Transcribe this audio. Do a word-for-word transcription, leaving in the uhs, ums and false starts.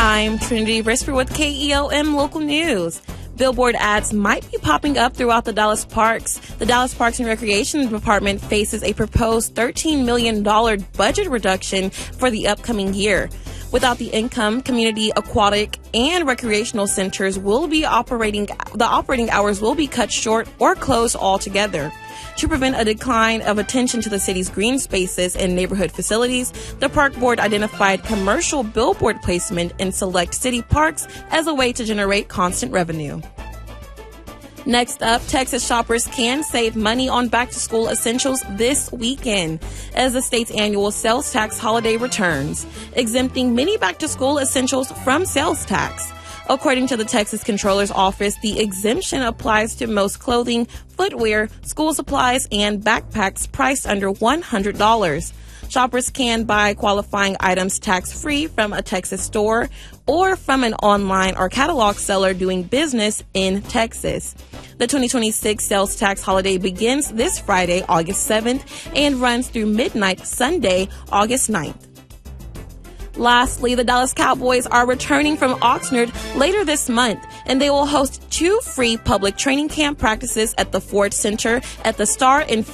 I'm Trinity Risper with K E O M Local News. Billboard ads might be popping up throughout the Dallas parks. The Dallas Parks and Recreation Department faces a proposed thirteen million dollars budget reduction for the upcoming year. Without the income, community aquatic and recreational centers will be operating, the operating hours will be cut short or closed altogether. To prevent a decline of attention to the city's green spaces and neighborhood facilities, the park board identified commercial billboard placement in select city parks as a way to generate constant revenue. Next up, Texas shoppers can save money on back-to-school essentials this weekend as the state's annual sales tax holiday returns, exempting many back-to-school essentials from sales tax. According to the Texas Comptroller's Office, the exemption applies to most clothing, footwear, school supplies, and backpacks priced under one hundred dollars. Shoppers can buy qualifying items tax-free from a Texas store or from an online or catalog seller doing business in Texas. The twenty twenty-six sales tax holiday begins this Friday, August seventh, and runs through midnight Sunday, August ninth. Lastly, the Dallas Cowboys are returning from Oxnard later this month, and they will host two free public training camp practices at the Ford Center at the Star in